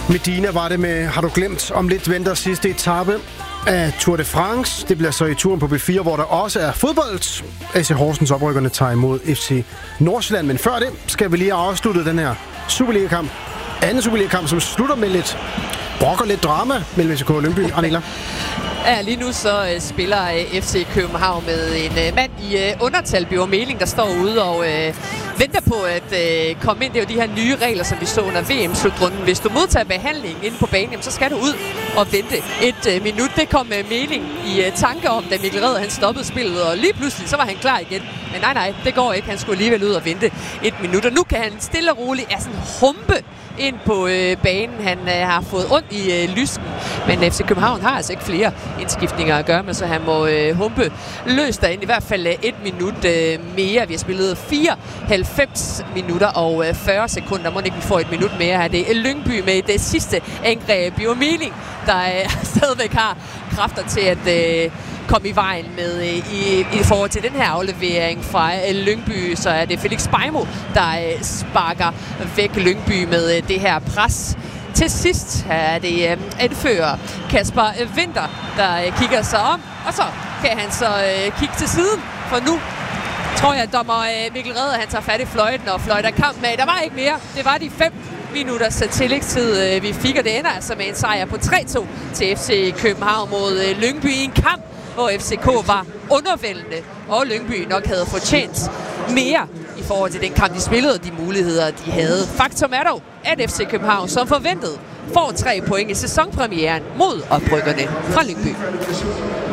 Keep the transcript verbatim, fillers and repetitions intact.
Medina var det med Har du glemt. Om lidt venter sidste etape af Tour de France. Det bliver så i turen på B fire, hvor der også er fodbold. A C Horsens oprykkerne tager imod F C Nordsjælland. Men før det skal vi lige afslutte den her Superliga-kamp. Anden Superliga-kamp, som slutter med lidt brok og lidt drama mellem F C K og Lyngby. Arnela? Ja, lige nu så uh, spiller uh, F C København med en uh, mand i uh, undertal, Bjørn Meling, der står ude og uh, venter på at uh, komme ind. Det er jo de her nye regler, som vi så under V M-slutrunden. Hvis du modtager behandling inde på banen, jamen, så skal du ud og vente et uh, minut. Det kom uh, Meling i uh, tanke om, da Mikkel Redder han stoppede spillet, og lige pludselig så var han klar igen. Men nej, nej, det går ikke. Han skulle alligevel ud og vente et minut, og nu kan han stille og roligt ja, sådan humpe ind på øh, banen. Han øh, har fået ondt i øh, lysken, men F C København har altså ikke flere indskiftninger at gøre med, så han må øh, humpe løs derinde. I hvert fald øh, et minut øh, mere. Vi har spillet fireoghalvfems minutter og øh, fyrre sekunder. Må ikke vi får et minut mere her. Det er Lyngby med det sidste angreb. Bjørn Meling, der øh, stadigvæk har kræfter til at øh, komme i vejen med øh, i, i forhold til den her aflevering fra øh, Lyngby. Så er det Felix Beimo, der øh, sparker væk Lyngby med øh, det her pres. Til sidst er det øh, anfører Kasper Winther, der øh, kigger sig om, og så kan han så øh, kigge til siden, for nu tror jeg, at dommer øh, Mikkel Redder, han tager fat i fløjten og fløjter kampen af. Der var ikke mere. Det var de fem minutters tillægstid, øh, vi fik, og det ender altså med en sejr på tre to til F C København mod øh, Lyngby i en kamp, hvor F C K var undervældende, og Lyngby nok havde fortjent mere i forhold til den kamp, de spillede, og de muligheder, de havde. Faktum er dog, at F C København, som forventet, får tre point i sæsonpremieren mod oprykkerne fra Lyngby.